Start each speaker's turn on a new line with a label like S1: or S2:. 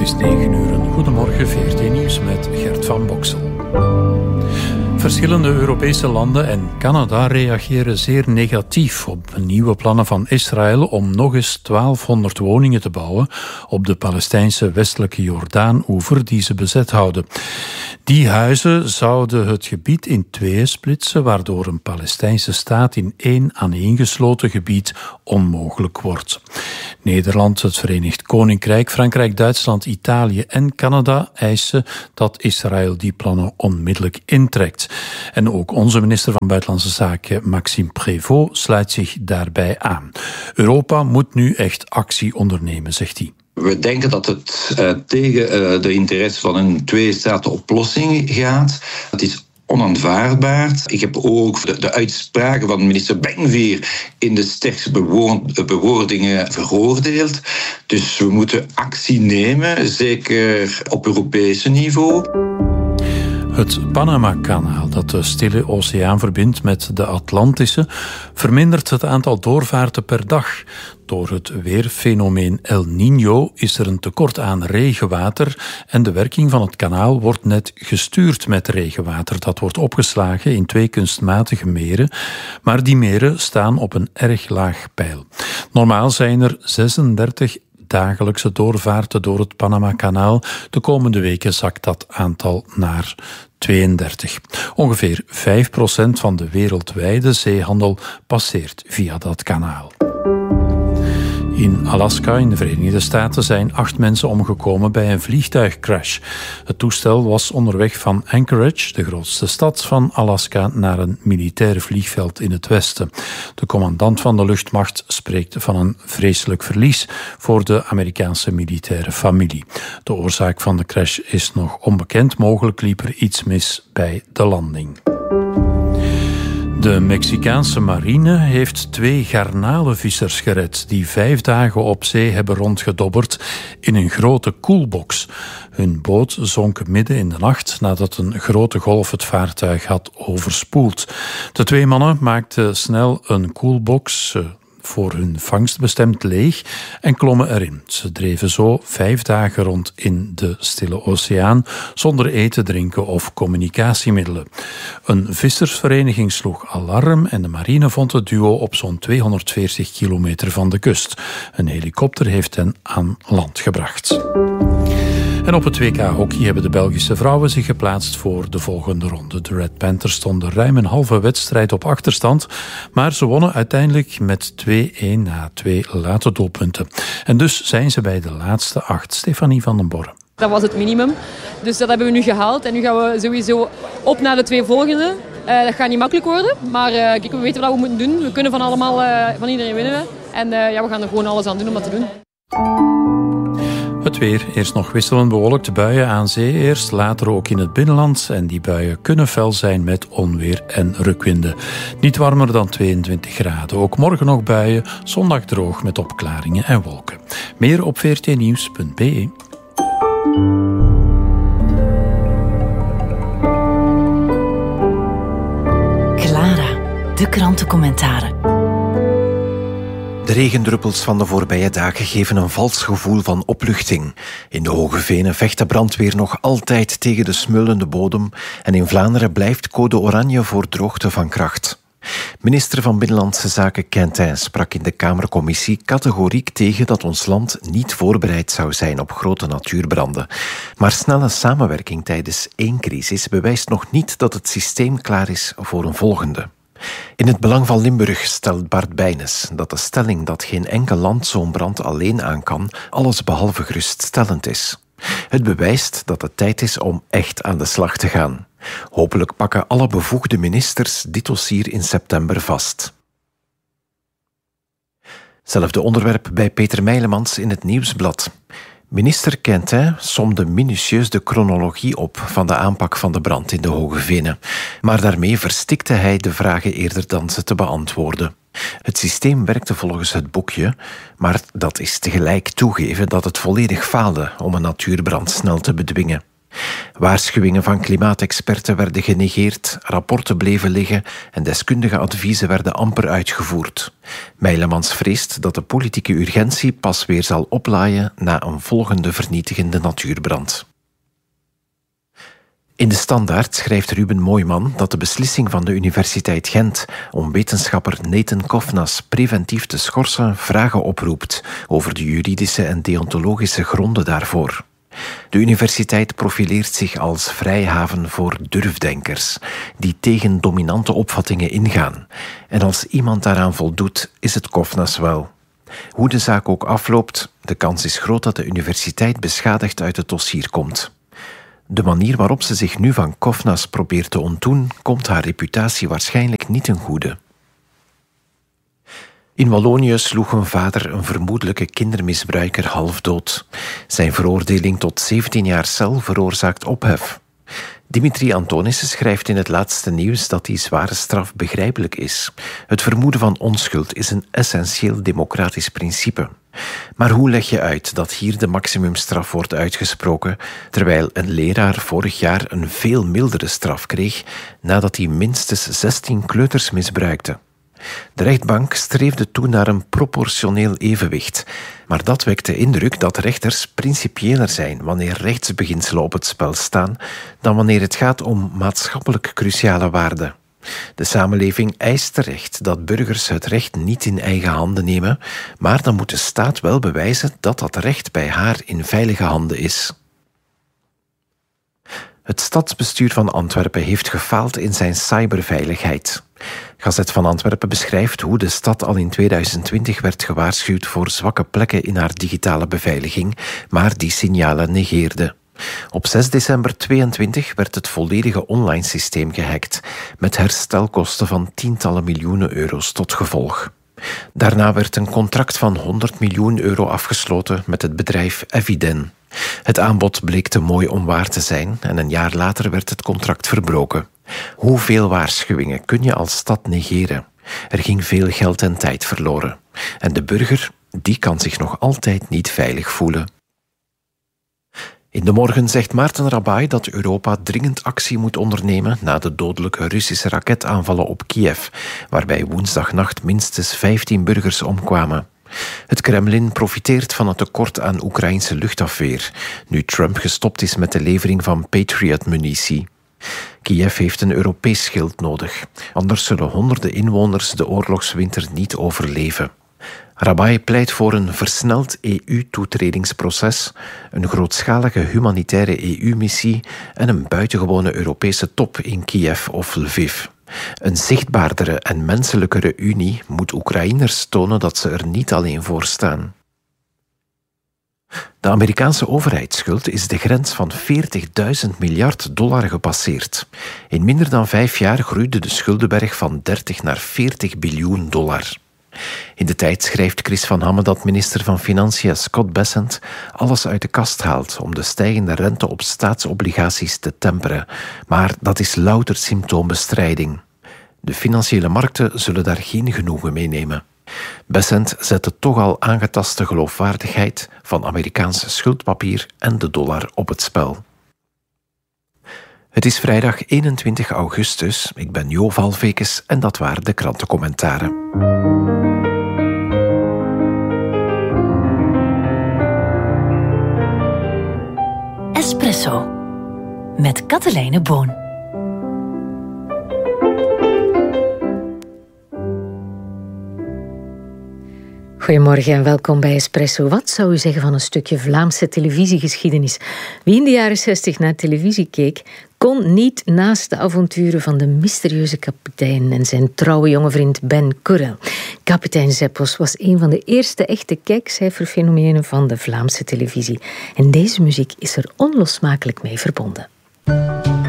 S1: is 9 uur. Goedemorgen, VRT Nieuws met Gert van Boksel. Verschillende Europese landen en Canada reageren zeer negatief op nieuwe plannen van Israël om nog eens 1200 woningen te bouwen op de Palestijnse westelijke Jordaan-oever die ze bezet houden. Die huizen zouden het gebied in tweeën splitsen, waardoor een Palestijnse staat in één aaneengesloten gebied onmogelijk wordt. Nederland, het Verenigd Koninkrijk, Frankrijk, Duitsland, Italië en Canada eisen dat Israël die plannen onmiddellijk intrekt. En ook onze minister van Buitenlandse Zaken, Maxime Prévost, sluit zich daarbij aan. Europa moet nu echt actie ondernemen, zegt hij.
S2: We denken dat het tegen de interesse van een twee-staten-oplossing gaat. Het is onaanvaardbaar. Ik heb ook de uitspraken van minister Ben-Gvir in de sterkste bewoordingen veroordeeld. Dus we moeten actie nemen, zeker op Europese niveau.
S1: Het Panama-kanaal, dat de Stille Oceaan verbindt met de Atlantische, vermindert het aantal doorvaarten per dag. Door het weerfenomeen El Niño is er een tekort aan regenwater en de werking van het kanaal wordt net gestuurd met regenwater. Dat wordt opgeslagen in 2 kunstmatige meren, maar die meren staan op een erg laag peil. Normaal zijn er 36 dagelijkse doorvaarten door het Panama-kanaal. De komende weken zakt dat aantal naar 32. Ongeveer 5% van de wereldwijde zeehandel passeert via dat kanaal. In Alaska, in de Verenigde Staten, zijn 8 mensen omgekomen bij een vliegtuigcrash. Het toestel was onderweg van Anchorage, de grootste stad van Alaska, naar een militair vliegveld in het westen. De commandant van de luchtmacht spreekt van een vreselijk verlies voor de Amerikaanse militaire familie. De oorzaak van de crash is nog onbekend. Mogelijk liep er iets mis bij de landing. De Mexicaanse marine heeft 2 garnalenvissers gered die 5 dagen op zee hebben rondgedobberd in een grote koelbox. Hun boot zonk midden in de nacht nadat een grote golf het vaartuig had overspoeld. De 2 mannen maakten snel een koelbox voor hun vangst bestemd leeg en klommen erin. Ze dreven zo 5 dagen rond in de Stille Oceaan zonder eten, drinken of communicatiemiddelen. Een vissersvereniging sloeg alarm en de marine vond het duo op zo'n 240 kilometer van de kust. Een helikopter heeft hen aan land gebracht. En op het WK hockey hebben de Belgische vrouwen zich geplaatst voor de volgende ronde. De Red Panthers stonden ruim een halve wedstrijd op achterstand, maar ze wonnen uiteindelijk met 2-1 na 2 late doelpunten. En dus zijn ze bij de laatste 8. Stefanie van den Borre.
S3: Dat was het minimum, dus dat hebben we nu gehaald. En nu gaan we sowieso op naar de 2 volgende. Dat gaat niet makkelijk worden, maar kijk, we weten wat we moeten doen. We kunnen van iedereen winnen. En we gaan er gewoon alles aan doen om dat te doen.
S1: Het weer, eerst nog wisselend bewolkt, buien aan zee eerst, later ook in het binnenland. En die buien kunnen fel zijn met onweer en rukwinden. Niet warmer dan 22 graden. Ook morgen nog buien, zondag droog met opklaringen en wolken. Meer op vrtnieuws.be.
S4: Clara, de krantencommentaren.
S5: De regendruppels van de voorbije dagen geven een vals gevoel van opluchting. In de Hoge Venen vecht de brandweer nog altijd tegen de smeulende bodem en in Vlaanderen blijft code oranje voor droogte van kracht. Minister van Binnenlandse Zaken Quintin sprak in de Kamercommissie categoriek tegen dat ons land niet voorbereid zou zijn op grote natuurbranden. Maar snelle samenwerking tijdens 1 crisis bewijst nog niet dat het systeem klaar is voor een volgende. In het belang van Limburg stelt Bart Bijnes dat de stelling dat geen enkel land zo'n brand alleen aan kan, allesbehalve geruststellend is. Het bewijst dat het tijd is om echt aan de slag te gaan. Hopelijk pakken alle bevoegde ministers dit dossier in september vast. Zelfde onderwerp bij Peter Meilemans in het Nieuwsblad. Minister Quintin somde minutieus de chronologie op van de aanpak van de brand in de Hoge Venen. Maar daarmee verstikte hij de vragen eerder dan ze te beantwoorden. Het systeem werkte volgens het boekje, maar dat is tegelijk toegeven dat het volledig faalde om een natuurbrand snel te bedwingen. Waarschuwingen van klimaatexperten werden genegeerd, rapporten bleven liggen en deskundige adviezen werden amper uitgevoerd. Meilemans vreest dat de politieke urgentie pas weer zal oplaaien na een volgende vernietigende natuurbrand. In de Standaard schrijft Ruben Mooijman dat de beslissing van de Universiteit Gent om wetenschapper Nathan Kofnas preventief te schorsen vragen oproept over de juridische en deontologische gronden daarvoor. De universiteit profileert zich als vrijhaven voor durfdenkers, die tegen dominante opvattingen ingaan. En als iemand daaraan voldoet, is het Kofnas wel. Hoe de zaak ook afloopt, de kans is groot dat de universiteit beschadigd uit het dossier komt. De manier waarop ze zich nu van Kofnas probeert te ontdoen, komt haar reputatie waarschijnlijk niet ten goede. In Wallonië sloeg een vader een vermoedelijke kindermisbruiker half dood. Zijn veroordeling tot 17 jaar cel veroorzaakt ophef. Dimitri Antonissen schrijft in het laatste nieuws dat die zware straf begrijpelijk is. Het vermoeden van onschuld is een essentieel democratisch principe. Maar hoe leg je uit dat hier de maximumstraf wordt uitgesproken, terwijl een leraar vorig jaar een veel mildere straf kreeg nadat hij minstens 16 kleuters misbruikte? De rechtbank streefde toen naar een proportioneel evenwicht, maar dat wekt de indruk dat rechters principiëler zijn wanneer rechtsbeginselen op het spel staan dan wanneer het gaat om maatschappelijk cruciale waarden. De samenleving eist terecht dat burgers het recht niet in eigen handen nemen, maar dan moet de staat wel bewijzen dat dat recht bij haar in veilige handen is. Het stadsbestuur van Antwerpen heeft gefaald in zijn cyberveiligheid. Gazet van Antwerpen beschrijft hoe de stad al in 2020 werd gewaarschuwd voor zwakke plekken in haar digitale beveiliging, maar die signalen negeerde. Op 6 december 2022 werd het volledige online systeem gehackt, met herstelkosten van tientallen miljoenen euro's tot gevolg. Daarna werd een contract van 100 miljoen euro afgesloten met het bedrijf Eviden. Het aanbod bleek te mooi om waar te zijn en een jaar later werd het contract verbroken. Hoeveel waarschuwingen kun je als stad negeren? Er ging veel geld en tijd verloren. En de burger, die kan zich nog altijd niet veilig voelen. In de morgen zegt Maarten Rabai dat Europa dringend actie moet ondernemen na de dodelijke Russische raketaanvallen op Kiev, waarbij woensdagnacht minstens 15 burgers omkwamen. Het Kremlin profiteert van het tekort aan Oekraïnse luchtafweer, nu Trump gestopt is met de levering van Patriot-munitie. Kiev heeft een Europees schild nodig, anders zullen honderden inwoners de oorlogswinter niet overleven. Rabai pleit voor een versneld EU-toetredingsproces, een grootschalige humanitaire EU-missie en een buitengewone Europese top in Kiev of Lviv. Een zichtbaardere en menselijkere Unie moet Oekraïners tonen dat ze er niet alleen voor staan. De Amerikaanse overheidsschuld is de grens van $40.000 miljard gepasseerd. In minder dan 5 jaar groeide de schuldenberg van 30 naar $40 biljoen. In de tijd schrijft Chris van Hamme dat minister van Financiën Scott Bessent alles uit de kast haalt om de stijgende rente op staatsobligaties te temperen. Maar dat is louter symptoombestrijding. De financiële markten zullen daar geen genoegen mee nemen. Bessent zet de toch al aangetaste geloofwaardigheid van Amerikaans schuldpapier en de dollar op het spel. Het is vrijdag 21 augustus. Ik ben Jo Valvekes en dat waren de krantencommentaren.
S4: Espresso met Katelijne Boon.
S6: Goedemorgen en welkom bij Espresso. Wat zou u zeggen van een stukje Vlaamse televisiegeschiedenis? Wie in de jaren 60 naar televisie keek, kon niet naast de avonturen van de mysterieuze kapitein en zijn trouwe jonge vriend Ben Currel. Kapitein Zeppos was een van de eerste echte kijkcijferfenomenen van de Vlaamse televisie. En deze muziek is er onlosmakelijk mee verbonden.